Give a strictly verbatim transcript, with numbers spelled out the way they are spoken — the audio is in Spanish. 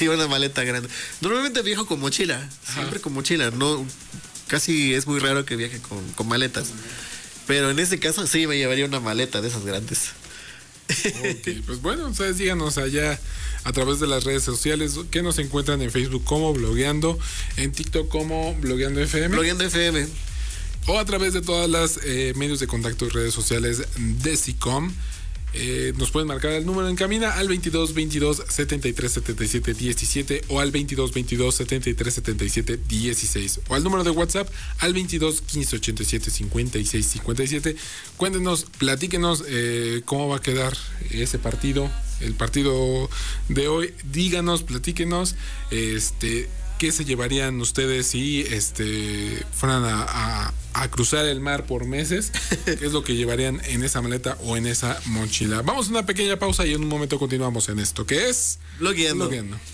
Sí, una maleta grande. Normalmente viajo con mochila, siempre con mochila. No, casi es muy raro que viaje con, con maletas. Pero en este caso sí me llevaría una maleta de esas grandes. Okay, pues bueno, ustedes díganos allá a través de las redes sociales que nos encuentran en Facebook como Blogueando, en TikTok como Blogueando F M. Blogueando F M. O a través de todas las eh, medios de contacto y redes sociales de SICOM. Eh, nos pueden marcar el número en cabina al veintidós veintidós setenta y tres setenta y siete diecisiete o al veintidós veintidós setenta y tres setenta y siete dieciséis o al número de WhatsApp al veintidós quince ochenta y siete cincuenta y seis cincuenta y siete. Cuéntenos, platíquenos eh, cómo va a quedar ese partido, el partido de hoy. Díganos, platíquenos, este, qué se llevarían ustedes si este fueran a, a, a cruzar el mar por meses, qué es lo que llevarían en esa maleta o en esa mochila. Vamos a una pequeña pausa y en un momento continuamos en esto que es Blogueando. Blogueando.